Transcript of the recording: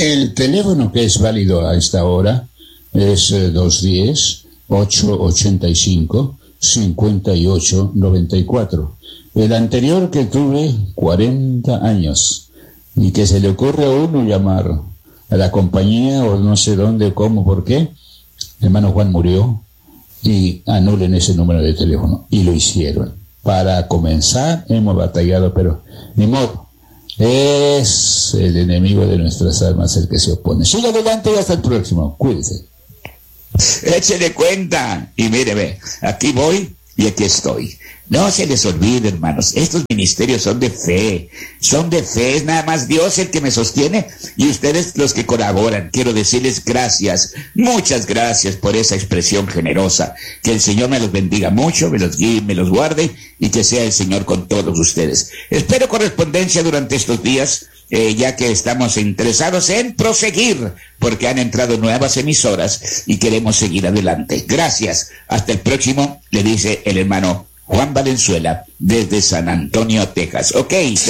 El teléfono que es válido a esta hora es 210-885-5894. El anterior que tuve, 40 años. Y que se le ocurre a uno llamar a la compañía o no sé dónde, cómo, por qué. El hermano Juan murió y anulen ese número de teléfono. Y lo hicieron. Para comenzar hemos batallado, pero ni modo. Es el enemigo de nuestras almas el que se opone. Siga adelante y hasta el próximo. Cuídese. Échele cuenta. Y míreme, aquí voy y aquí estoy. No se les olvide, hermanos, estos ministerios son de fe, es nada más Dios el que me sostiene y ustedes los que colaboran. Quiero decirles gracias, muchas gracias por esa expresión generosa. Que el Señor me los bendiga mucho, me los guíe, me los guarde y que sea el Señor con todos ustedes. Espero correspondencia durante estos días, ya que estamos interesados en proseguir, porque han entrado nuevas emisoras y queremos seguir adelante. Gracias, hasta el próximo, le dice el hermano Juan Valenzuela desde San Antonio, Texas. Ok.